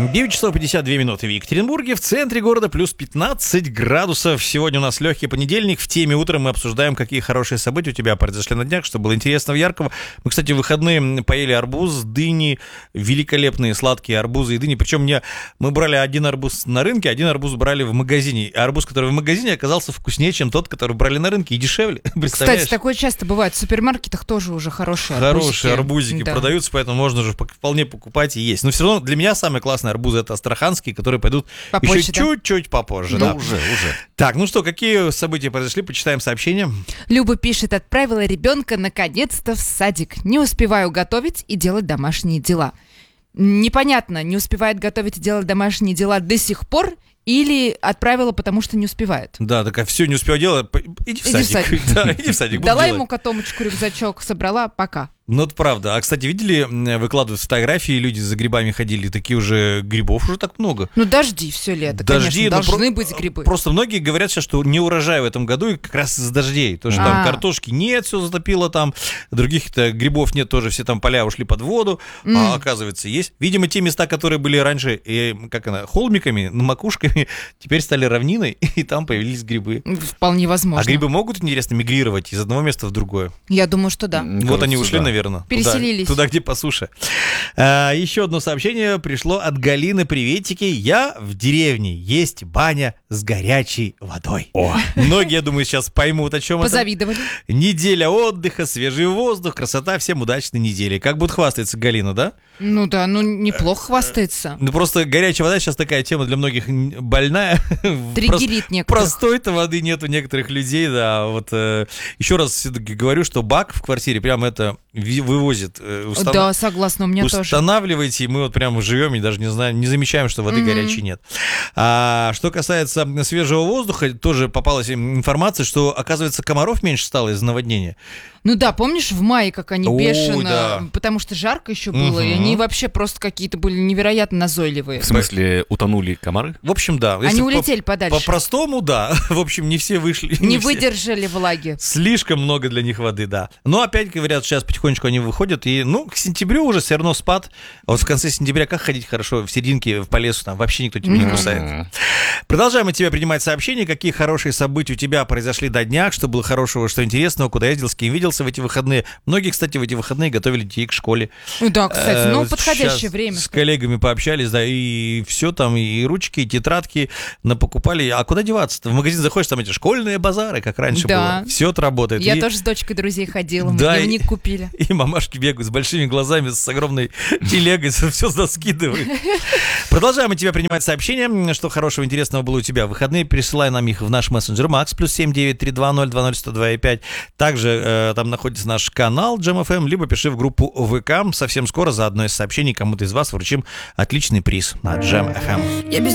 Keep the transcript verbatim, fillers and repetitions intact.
девять часов пятьдесят две минуты в Екатеринбурге, в центре города плюс пятнадцать градусов. Сегодня у нас легкий понедельник. В теме утра мы обсуждаем, какие хорошие события у тебя произошли на днях, что было интересного, яркого. Мы, кстати, в выходные поели арбуз, дыни, великолепные сладкие арбузы и дыни. Причем мне, мы брали один арбуз на рынке, один арбуз брали в магазине. А арбуз, который в магазине, оказался вкуснее, чем тот, который брали на рынке, и дешевле. Кстати, такое часто бывает. В супермаркетах тоже уже хорошие арбузики. Хорошие арбузики да. продаются, поэтому можно уже вполне покупать и есть. Но все равно для меня самое классное арбузы — это астраханские, которые пойдут попозже, еще да? чуть-чуть попозже. Да, да, уже, уже. Так, ну что, какие события произошли? Почитаем сообщения. Люба пишет: отправила ребенка наконец-то в садик. Не успеваю готовить и делать домашние дела. Непонятно, не успевает готовить и делать домашние дела до сих пор, или отправила, потому что не успевает. Да, такая, все, не успела делать, иди в иди садик. В садик. Да, иди в садик. Дала ему котомочку, рюкзачок, собрала, пока. Ну, это правда. А, кстати, видели, выкладывают фотографии, люди за грибами ходили, такие уже грибов уже так много. Ну, дожди все лето, дожди, конечно, должны про- быть грибы. Просто многие говорят сейчас, что не урожай в этом году, и как раз из-за дождей. Потому что там А. картошки нет, все затопило там, других-то грибов нет, тоже все там поля ушли под воду, Mm. а оказывается есть. Видимо, те места, которые были раньше, э, как она, холмиками, макушками, теперь стали равниной, и там появились грибы. Вполне возможно. А грибы могут, интересно, мигрировать из одного места в другое? Я думаю, что да. Вот Кажется, они ушли, да. наверное. Переселились. Туда, туда, где по суше. А, еще одно сообщение пришло от Галины. Приветики. Я в деревне. Есть баня с горячей водой. О. Многие, я думаю, сейчас поймут, о чем это. Позавидовали. Неделя отдыха, свежий воздух, красота. Всем удачной недели. Как будет хвастаться Галина, да? Ну да, ну неплохо хвастается. Ну просто горячая вода сейчас такая тема для многих больная. Триггерит некоторых. Простой-то воды нет у некоторых людей, да. Вот э, еще раз все-таки говорю, что бак в квартире прям это вывозит. Э, устав... Да, согласна, у меня тоже. Устанавливайте, и мы вот прям живем и даже не знаем, не замечаем, что воды mm-hmm. горячей нет. А что касается свежего воздуха, тоже попалась информация, что, оказывается, комаров меньше стало из-за наводнения. Ну да, помнишь, в мае, как они О, бешено, да. потому что жарко еще было, Угу. и они вообще просто какие-то были невероятно назойливые. В смысле, утонули комары? В общем, да. Они улетели по- подальше. По-простому, да. В общем, не все вышли. Не, не все. выдержали влаги. Слишком много для них воды, да. Но опять говорят, сейчас потихонечку они выходят, и, ну, к сентябрю уже все равно спад. А вот в конце сентября как ходить хорошо? В серединке, по лесу, там вообще никто тебя mm-hmm. не кусает. Продолжаем от тебя принимать сообщения. Какие хорошие события у тебя произошли до дня, что было хорошего, что интересного, куда ездил, с кем виделся в эти выходные. Многие, кстати, в эти выходные готовили детей к школе. Ну да, кстати, ну Э, подходящее время. С коллегами пообщались, да, и все там, и ручки, и тетрадки напокупали. А куда деваться-то? В магазин заходишь, там эти школьные базары, как раньше да. было. Все это работает. Я и... тоже с дочкой друзей ходила, мы да, дневник и... купили. И мамашки бегают с большими глазами, с огромной телегой, все заскидывают. Продолжаем от тебя принимать сообщения, что хорошего, интересного было у тебя в выходные. Присылай нам их в наш мессенджер Макс, плюс семь девять три два ноль два ноль сто два и пять. Также э, там находится наш канал Джем эф эм, либо пиши в группу ВК. Совсем скоро за одно из сообщений кому-то из вас вручим отличный приз на Джем эф эм.